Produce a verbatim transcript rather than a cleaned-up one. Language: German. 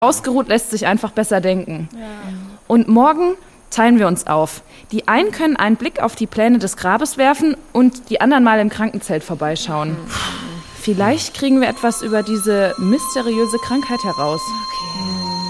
Ausgeruht lässt sich einfach besser denken. Ja. Und morgen teilen wir uns auf. Die einen können einen Blick auf die Pläne des Grabes werfen und die anderen mal im Krankenzelt vorbeischauen. Mhm. Vielleicht kriegen wir etwas über diese mysteriöse Krankheit heraus. Okay.